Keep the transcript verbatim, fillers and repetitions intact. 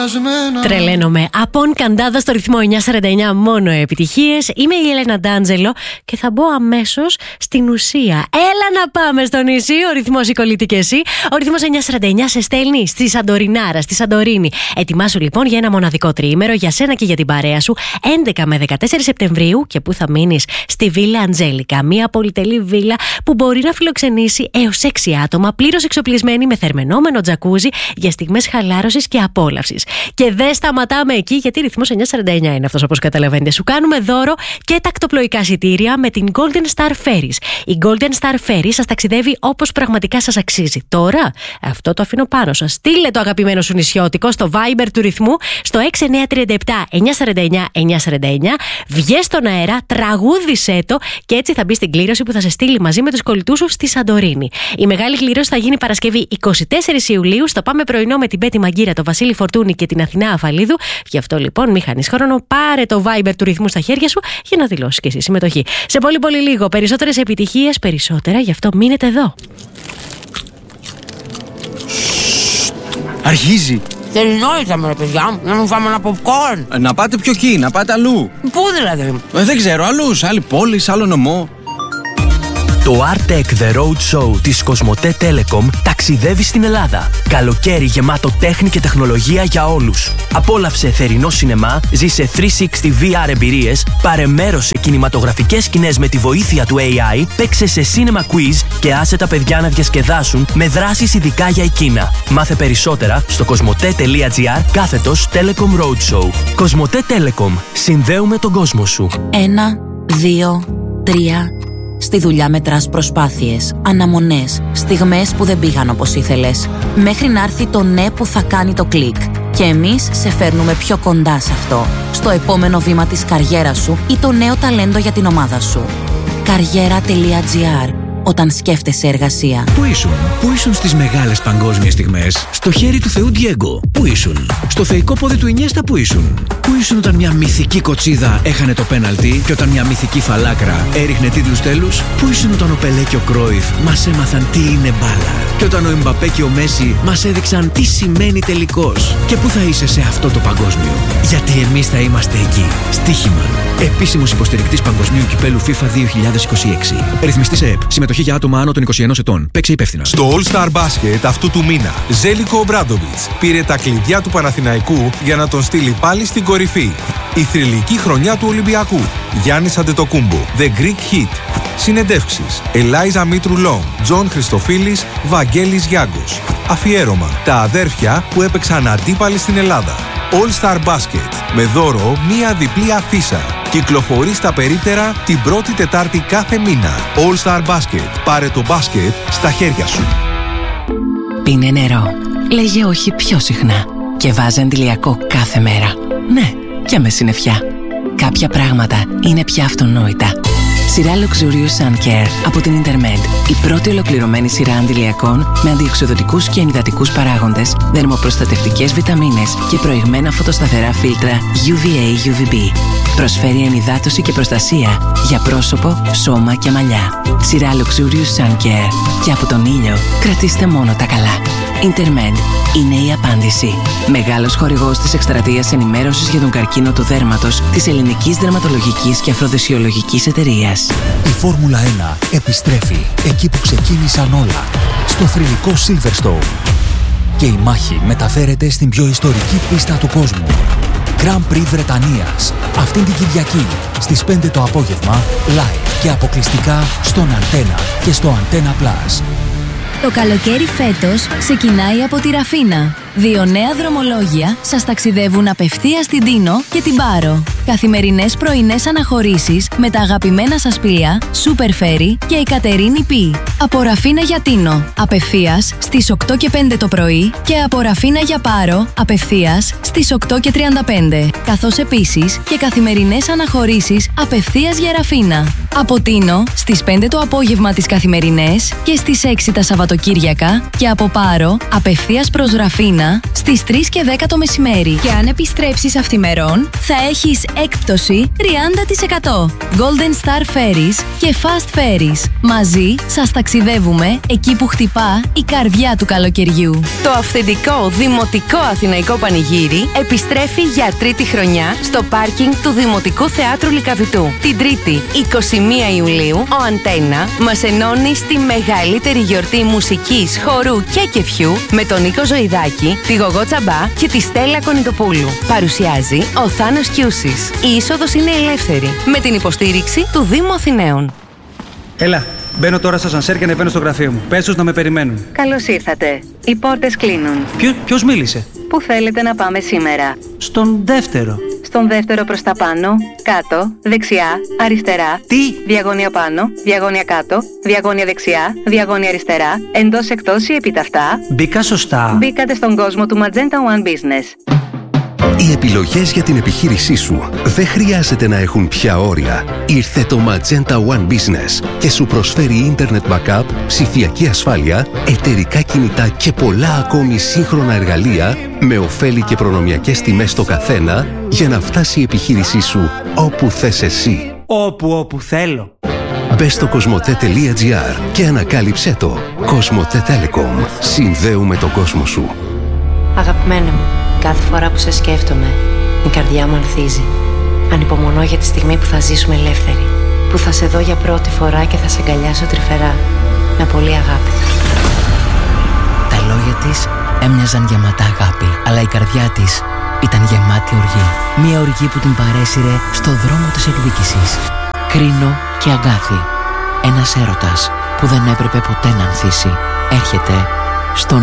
κουρασμένα. Τρελαίνομαι. Απόν Καντάδα στο ρυθμό εννιά σαράντα εννιά, μόνο επιτυχίες. Είμαι η Ελένα Ντάντζελο και θα μπω αμέσως στην ουσία. Έλα να πάμε στο νησί. Ο ρυθμός η κολλητή και εσύ. Ο ρυθμός εννιά σαράντα εννιά σε στέλνει στη Σαντορινάρα, στη Σαντορίνη. Ετοιμάσου λοιπόν για ένα μοναδικό τριήμερο για σένα και για την παρέα σου. έντεκα με δεκατέσσερις Σεπτεμβρίου, και που θα μείνεις στη Βίλα Αντζέλικα. Μια πολυτελή βίλα που μπορεί να φιλοξενήσει έως έξι άτομα, πλήρως εξοπλισμένη με θερμαινόμενο τζακούζι για στιγμές χαλάρωσης και απόλαυσης. Και δεν σταματάμε εκεί, γιατί ρυθμός εννιά σαράντα εννιά είναι αυτός, όπως καταλαβαίνετε. Σου κάνουμε δώρο και τακτοπλοϊκά εισιτήρια με την Golden Star Ferries. Η Golden Star Ferries σας ταξιδεύει όπως πραγματικά σας αξίζει. Τώρα, αυτό το αφήνω πάνω σας. Στείλε το αγαπημένο σου νησιώτικο στο Viber του ρυθμού στο έξι εννιά τρία επτά εννιά σαράντα εννιά εννιά σαράντα εννιά. Βγες στον αέρα, τραγούδισέ το και έτσι θα μπει στην κλήρωση που θα σε στείλει μαζί με τους κολλητούς σου στη Σαντορίνη. Η μεγάλη κλήρωση θα γίνει Παρασκευή εικοστή τέταρτη Ιουλίου στο Πάμε Πρωινό με την Πέτη Μαγκύρα, τον Βασίλη Φορτούνη και την Αθηνά Αφαλίδου. Γι' αυτό λοιπόν μη χάνεις χρόνο, πάρε το Viber του ρυθμού στα χέρια σου για να δηλώσεις και εσύ συμμετοχή. Σε πολύ πολύ λίγο περισσότερες επιτυχίες, περισσότερα, γι' αυτό μείνετε εδώ. Αρχίζει. Τελειώσαμε ρε παιδιά, να μην φάμε ένα popcorn. Να πάτε πιο εκεί, να πάτε αλλού. Πού δηλαδή? Ε, δεν ξέρω, αλλού, σε άλλη πόλη, σε άλλο νομό. Το Artec The Road Show της Κοσμοτέ Telecom ταξιδεύει στην Ελλάδα. Καλοκαίρι γεμάτο τέχνη και τεχνολογία για όλους. Απόλαυσε θερινό σινεμά, ζήσε τριακόσια εξήντα βι αρ εμπειρίες, πάρε μέρος σε κινηματογραφικές σκηνές με τη βοήθεια του έι άι, παίξε σε cinema quiz και άσε τα παιδιά να διασκεδάσουν με δράσεις ειδικά για εκείνα. Μάθε περισσότερα στο κοσμοτέ.gr κάθετος Telecom Roadshow. Κοσμοτέ Telecom. Συνδέουμε τον κόσμο σου. Ένα, δύο, τρία. Στη δουλειά μετράς προσπάθειες, αναμονές, στιγμές που δεν πήγαν όπως ήθελες, μέχρι να έρθει το ναι που θα κάνει το κλικ. Και εμείς σε φέρνουμε πιο κοντά σε αυτό, στο επόμενο βήμα της καριέρας σου ή το νέο ταλέντο για την ομάδα σου. Καριέρα.gr. Όταν σκέφτεσαι εργασία. Πού ήσουν, πού ήσουν στις μεγάλες παγκόσμιες στιγμές? Στο χέρι του Θεού Ντιέγκο. Πού ήσουν? Στο θεϊκό πόδι του Ινιέστα. Πού ήσουν? Πού ήσουν όταν μια μυθική κοτσίδα έχανε το πέναλτι και όταν μια μυθική φαλάκρα έριχνε τίτλους τέλους? Πού ήσουν όταν ο Πελέ και ο Κρόιφ μας έμαθαν τι είναι μπάλα? Και όταν ο Εμπαπέ και ο Μέση μας έδειξαν τι σημαίνει τελικός? Και πού θα είσαι σε αυτό το παγκόσμιο? Γιατί εμείς θα είμαστε εκεί. Στοίχημα. Επίσημος υποστηρικτής Παγκοσμίου Κυπέλου FIFA δύο χιλιάδες είκοσι έξι. Ρυθμιστής ΕΕΠ. Συμμετοχή για άτομα άνω των είκοσι ενός ετών. Παίξε υπεύθυνα. Στο All Star Basket αυτού του μήνα, Ζέλικο Ομπράντοβιτς πήρε τα κλειδιά του Παναθηναϊκού για να τον στείλει πάλι στην κορυφή. Η θρυλική χρονιά του Ολυμπιακού. Γιάννης Αντετοκούμπο. The Greek Hit. Συνεντεύξεις. Ελάιζα Μήτρου Λόγκ. Τζον Χριστοφίλης. Βαγγέλης Γιάγκος. Αφιέρωμα. Τα αδέρφια που έπαιξαν αντίπαλοι στην Ελλάδα. All Star Basket. Με δώρο μία διπλή αφίσα. Κυκλοφορεί στα περίπτερα την πρώτη Τετάρτη κάθε μήνα. All Star Basket. Πάρε το μπάσκετ στα χέρια σου. Πίνε νερό. Λέγε όχι πιο συχνά. Και βάζε αντιλιακό κάθε μέρα. Ναι, και με συννεφιά. Κάποια πράγματα είναι πια αυτονόητα. Σειρά Luxurious Sun Care από την Intermed. Η πρώτη ολοκληρωμένη σειρά αντιλιακών με αντιοξυδοτικούς και ενυδατικούς παράγοντες, δερμοπροστατευτικές βιταμίνες και προηγμένα φωτοσταθερά φίλτρα γιου βι έι γιου βι μπι. Προσφέρει ενυδάτωση και προστασία για πρόσωπο, σώμα και μαλλιά. Σειρά Luxurious Sun Care. Και από τον ήλιο κρατήστε μόνο τα καλά. Intermed είναι η απάντηση. Μεγάλος χορηγός της εκστρατείας ενημέρωσης για τον καρκίνο του δέρματος της Ελληνικής Δερματολογικής και Αφροδεσιολογικής Εταιρείας. Η Φόρμουλα ένα επιστρέφει εκεί που ξεκίνησαν όλα. Στο θρυλικό Silverstone. Και η μάχη μεταφέρεται στην πιο ιστορική πίστα του κόσμου. Grand Prix Βρετανίας. Αυτήν την Κυριακή στις πέντε το απόγευμα, live και αποκλειστικά στον Αντένα και στο Antenna Plus. Το καλοκαίρι φέτος ξεκινάει από τη Ραφίνα. Δύο νέα δρομολόγια σας ταξιδεύουν απευθείας στην Τίνο και την Πάρο. Καθημερινές πρωινές αναχωρήσεις με τα αγαπημένα σας πλοία Super Ferry και η Κατερίνη Πι. Από Ραφίνα για Τίνο, απευθείας στις οκτώ και πέντε το πρωί και από Ραφίνα για Πάρο, απευθείας στις οκτώ και τριάντα πέντε. Καθώς επίσης και καθημερινές αναχωρήσεις απευθείας για Ραφίνα. Από Τίνο στις πέντε το απόγευμα τις καθημερινές και στις έξι τα Σαββατοκύριακα και από Πάρο απευθείας προς Ραφίνα στις τρεις και δέκα το μεσημέρι. Και αν επιστρέψεις αυθημερών, θα έχεις έκπτωση τριάντα τοις εκατό. Golden Star Ferries και Fast Ferries. Μαζί σας ταξιδεύουμε εκεί που χτυπά η καρδιά του καλοκαιριού. Το αυθεντικό Δημοτικό Αθηναϊκό Πανηγύρι επιστρέφει για τρίτη χρονιά στο πάρκινγκ του Δημοτικού Θεάτρου Λυκαβητού. Την Τρίτη, εικοστή πρώτη Ιουλίου, ο Αντένα μας ενώνει στη μεγαλύτερη γιορτή μουσικής, χορού και κεφιού με τον Νίκο Ζωηδάκη, τη Γογό Τσαμπά και τη Στέλλα Κονιτοπούλου. Παρουσιάζει ο Θάνος Κιούσης. Η είσοδος είναι ελεύθερη με την υποστήριξη του Δήμου Αθηναίων. Έλα, μπαίνω τώρα στο ασανσέρ και ανεβαίνω στο γραφείο μου. Πες τους να με περιμένουν. Καλώς ήρθατε. Οι πόρτες κλείνουν. Ποιο, ποιος μίλησε? Πού θέλετε να πάμε σήμερα? Στον δεύτερο. Στον δεύτερο προς τα πάνω, κάτω, δεξιά, αριστερά. Τι? Διαγώνια πάνω, διαγώνια κάτω, διαγώνια δεξιά, διαγώνια αριστερά, εντός εκτός ή επιταυτά. Μπήκα σωστά. Μπήκατε στον κόσμο του Magenta One Business. Οι επιλογές για την επιχείρησή σου δεν χρειάζεται να έχουν πια όρια. Ήρθε το Magenta One Business και σου προσφέρει Internet Backup, ψηφιακή ασφάλεια, εταιρικά κινητά και πολλά ακόμη σύγχρονα εργαλεία με ωφέλη και προνομιακές τιμές στο καθένα για να φτάσει η επιχείρησή σου όπου θες εσύ. Όπου όπου θέλω. Μπες στο κοσμοτέ.gr και ανακάλυψέ το. Κοσμοτέ Telecom. Συνδέουμε τον κόσμο σου. Αγαπημένα μου, κάθε φορά που σε σκέφτομαι, η καρδιά μου ανθίζει. Ανυπομονώ για τη στιγμή που θα ζήσουμε ελεύθεροι. Που θα σε δω για πρώτη φορά και θα σε αγκαλιάσω τρυφερά. Με πολύ αγάπη. Τα λόγια της έμοιαζαν γεμάτα αγάπη, αλλά η καρδιά της ήταν γεμάτη οργή. Μια οργή που την παρέσυρε στο δρόμο της εκδίκησης. Κρίνο και Αγκάθη. Ένας έρωτας που δεν έπρεπε ποτέ να ανθίσει. Έρχεται στον